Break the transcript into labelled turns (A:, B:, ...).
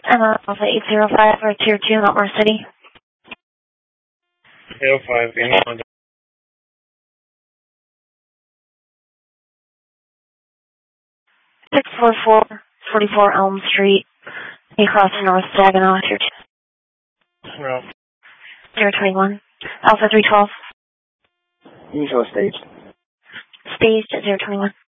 A: Alpha 805 or Tier 2, Mount Morris City.
B: 805, anyone?
A: 644 Elm Street, across North Saginaw, Tier 2.
B: No.
A: 021. Alpha 312.
C: Usual staged.
A: Staged at 021.